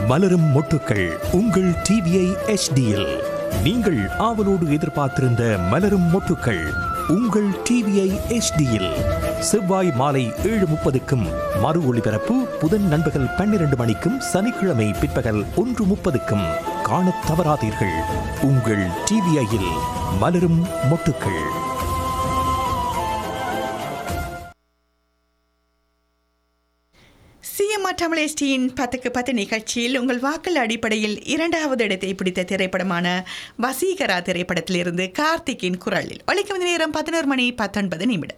மலரும் மொட்டுக்கள் உங்கள் டிவிஐ HDயில். நீங்கள் ஆவலோடு எதிர்பார்த்திருந்த மலரும் மொட்டுக்கள் உங்கள் டிவிஐ HDயில் செவ்வாய் மாலை 7:30க்கும் மறு ஒளிபரப்பு புதன் நண்பகல் 12 மணிக்கும் சனிக்கிழமை பிற்பகல் 1:30க்கும் காணத் தவறாதீர்கள். உங்கள் டிவிஐயில் மலரும் மொட்டுக்கள். தமிழ் எஸ்டியின் 10க்கு 10 நிகழ்ச்சியில் உங்கள் வாக்கள் அடிப்படையில் 2வது இடத்தை பிடித்த திரைப்படமான வசீகரா திரைப்படத்திலிருந்து கார்த்திக்கின் குரலில் ஒலிக்கும் நேரம் 11:19